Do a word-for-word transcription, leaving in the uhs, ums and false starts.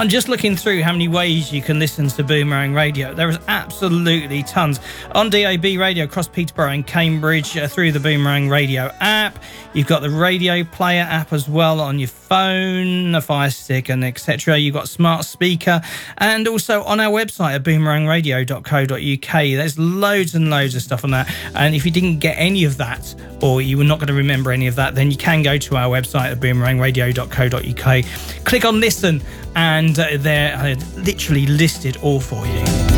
I'm just looking through how many ways you can listen to Boomerang Radio. There is absolutely tons. On D A B radio across Peterborough and Cambridge, uh, through the Boomerang Radio app. You've got the Radio Player app as well on your phone, a Fire Stick, and et cetera. You've got smart speaker, and also on our website at boomerang radio dot co dot uk. There's loads and loads of stuff on that. And if you didn't get any of that, or you were not going to remember any of that, then you can go to our website at boomerang radio dot co dot uk. Click on listen, and uh, they're uh, literally listed all for you.